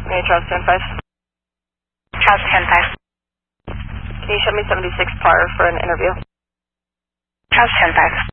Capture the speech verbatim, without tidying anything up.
Hey, Charles ten five. Charles ten five. Can you show me seventy-six par for an interview? Charles ten five.